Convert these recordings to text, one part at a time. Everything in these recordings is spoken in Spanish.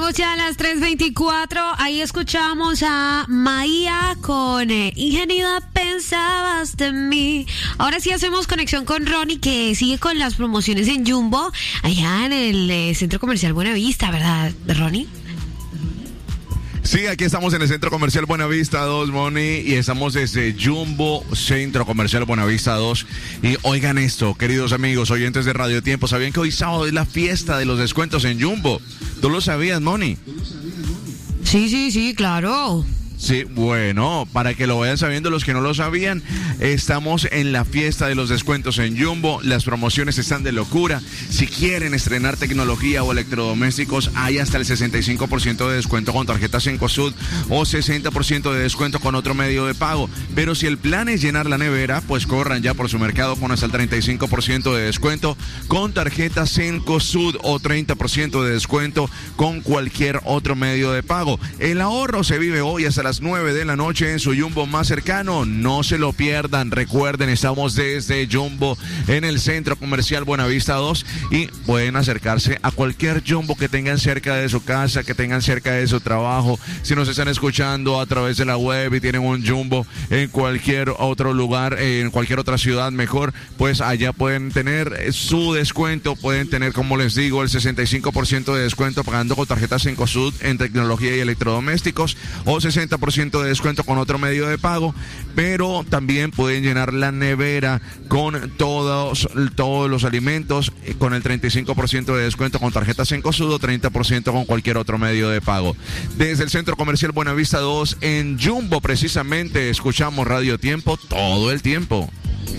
Llegamos ya a las 3:24. Ahí escuchamos a Maía con Ingenuidad pensabas de mí. Ahora sí hacemos conexión con Ronnie, que sigue con las promociones en Jumbo, allá en el Centro Comercial Buenavista, ¿verdad, Ronnie? Sí, aquí estamos en el Centro Comercial Buenavista 2, Moni, y estamos desde Jumbo Centro Comercial Buenavista 2. Y oigan esto, queridos amigos, oyentes de Radio Tiempo, ¿sabían que hoy sábado es la fiesta de los descuentos en Jumbo? ¿Tú lo sabías, Moni? Sí, claro. Sí, bueno, para que lo vayan sabiendo los que no lo sabían, estamos en la fiesta de los descuentos en Jumbo. Las promociones están de locura. Si quieren estrenar tecnología o electrodomésticos, hay hasta el 65% de descuento con tarjeta Cencosud o 60% de descuento con otro medio de pago. Pero si el plan es llenar la nevera, pues corran ya por su mercado con hasta el 35% de descuento con tarjeta Cencosud o 30% de descuento con cualquier otro medio de pago. El ahorro se vive hoy hasta las 9 de la noche en su Jumbo más cercano. No se lo pierdan. Recuerden, estamos desde Jumbo en el Centro Comercial Buenavista 2 y pueden acercarse a cualquier Jumbo que tengan cerca de su casa, que tengan cerca de su trabajo. Si nos están escuchando a través de la web y tienen un Jumbo en cualquier otro lugar, en cualquier otra ciudad mejor, pues allá pueden tener su descuento. Pueden tener, como les digo, el 65% de descuento pagando con tarjetas Cencosud en tecnología y electrodomésticos o 60% de descuento con otro medio de pago, pero también pueden llenar la nevera con todos los alimentos con el 35% de descuento con tarjetas Cencosud o 30% con cualquier otro medio de pago. Desde el Centro Comercial Buenavista 2 en Jumbo, precisamente, escuchamos Radio Tiempo todo el tiempo.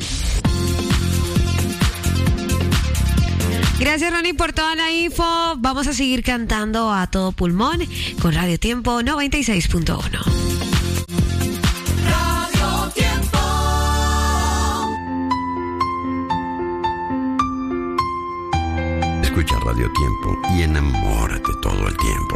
Gracias, Ronnie, por toda la info. Vamos a seguir cantando a todo pulmón con Radio Tiempo 96.1. Radio Tiempo. Escucha Radio Tiempo y enamórate todo el tiempo.